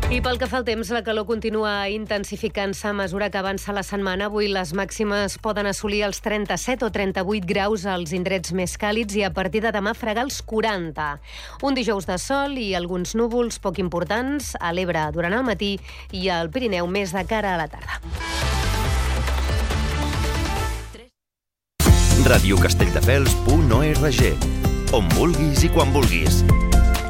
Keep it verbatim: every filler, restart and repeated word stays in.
I pel que fa al temps, la calor continua intensificant-se a mesura que avança la setmana. Avui les màximes poden assolir els trenta-set o trenta-vuit graus als indrets més càlids i a partir de demà fregar els quaranta. Un dijous de sol i alguns núvols poc importants a l'Ebre durant el matí i al Pirineu més de cara a la tarda. radio castelldefels punt org. On vulguis i quan vulguis.